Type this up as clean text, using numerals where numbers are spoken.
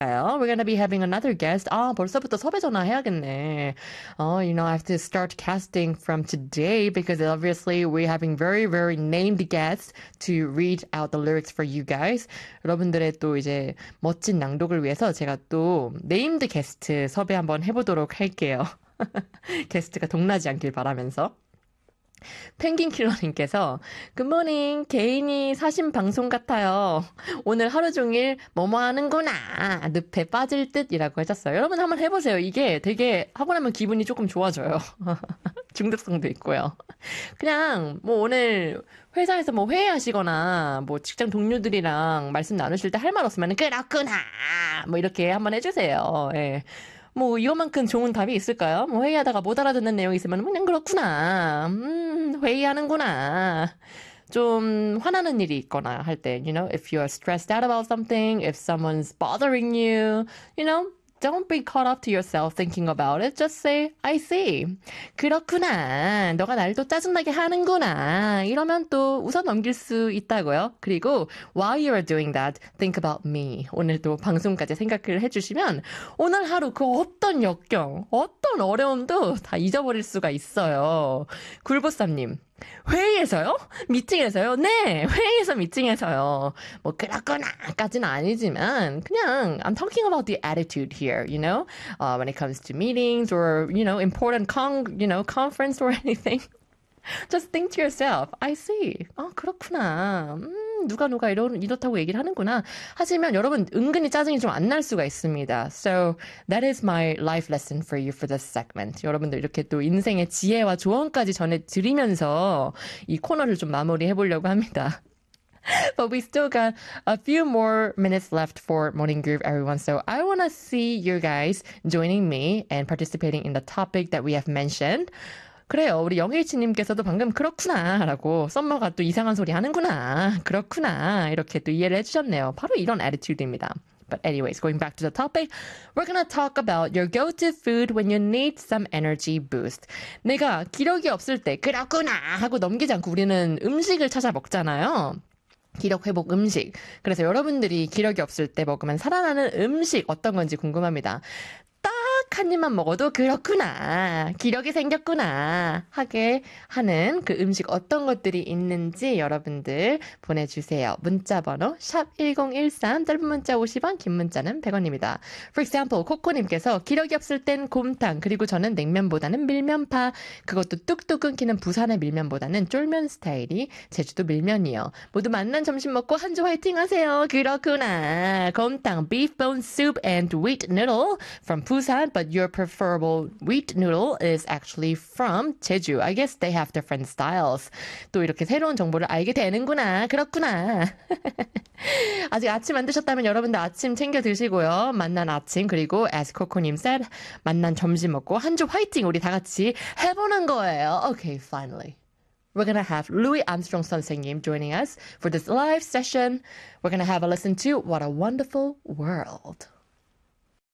We're gonna be having another guest. 벌써부터 섭외 전화 해야겠네. I have to start casting from today because obviously we're having very, very named guests to read out the lyrics for you guys. 여러분들의 또 이제 멋진 낭독을 위해서 제가 또 네임드 게스트 섭외 한번 해보도록 할게요. 게스트가 동나지 않길 바라면서. 펭귄킬러님께서 굿모닝 개인이 사신 방송 같아요. 오늘 하루 종일 뭐뭐 하는구나 늪에 빠질 듯이라고 하셨어요. 여러분 한번 해보세요. 이게 되게 하고 나면 기분이 조금 좋아져요. 중독성도 있고요. 그냥 뭐 오늘 회사에서 뭐 회의하시거나 뭐 직장 동료들이랑 말씀 나누실 때 할 말 없으면 그렇구나 뭐 이렇게 한번 해주세요. 예. 뭐 이것만큼 좋은 답이 있을까요? 뭐 회의하다가 못 알아듣는 내용이 있으면 그냥 그렇구나. 회의하는구나. 좀 화나는 일이 있거나 할 때, if you are stressed out about something, if someone's bothering you, don't be caught up to yourself thinking about it. Just say, I see. 그렇구나. 너가 날 또 짜증나게 하는구나. 이러면 또 웃어 넘길 수 있다고요. 그리고 while you are doing that, think about me. 오늘 또 방송까지 생각을 해주시면 오늘 하루 그 어떤 역경, 어떤 어려움도 다 잊어버릴 수가 있어요. 굴보쌈님. 회의에서요? 미팅에서요? 네, 회의에서 미팅에서요. 뭐 그렇구나까지는 아니지만 그냥 I'm talking about the attitude here, when it comes to meetings or important conference or anything. Just think to yourself, I see. 그렇구나. 누가 이렇다고 얘기를 하는구나. 하지만 여러분 은근히 짜증이 좀 안 날 수가 있습니다. So that is my life lesson for you for this segment. 여러분들 이렇게 또 인생의 지혜와 조언까지 전해드리면서 이 코너를 좀 마무리해 보려고 합니다. But we still got a few more minutes left for Morning Groove, everyone. So I want to see you guys joining me and participating in the topic that we have mentioned. 그래요. 우리 영일치님께서도 방금 그렇구나 라고 썸머가 또 이상한 소리 하는구나. 그렇구나. 이렇게 또 이해를 해주셨네요. 바로 이런 attitude입니다. But anyways, going back to the topic, we're gonna talk about your go-to food when you need some energy boost. 내가 기력이 없을 때 그렇구나 하고 넘기지 않고 우리는 음식을 찾아 먹잖아요. 기력 회복 음식. 그래서 여러분들이 기력이 없을 때 먹으면 살아나는 음식 어떤 건지 궁금합니다. 딱 한 입만 먹어도 그렇구나, 기력이 생겼구나 하게 하는 그 음식 어떤 것들이 있는지 여러분들 보내주세요. 문자번호 샵1013, 짧은 문자 50원, 긴 문자는 100원입니다. For example, 코코님께서 기력이 없을 땐 곰탕, 그리고 저는 냉면보다는 밀면파. 그것도 뚝뚝 끊기는 부산의 밀면보다는 쫄면 스타일이 제주도 밀면이요. 모두 만난 점심 먹고 한 주 화이팅 하세요. 그렇구나. 곰탕, beef bone soup and wheat noodle from Busan, but your preferable wheat noodle is actually from Jeju. I guess they have different styles. 또 이렇게 새로운 정보를 알게 되는구나. 그렇구나. 아직 아침 안 드셨다면 여러분들 아침 챙겨 드시고요. 만난 아침, 그리고 as 코코님 said, 만난 점심 먹고 한 주 화이팅 우리 다 같이 해보는 거예요. Okay, finally. We're going to have Louis Armstrong 선생님 joining us for this live session. We're going to have a listen to What a Wonderful World.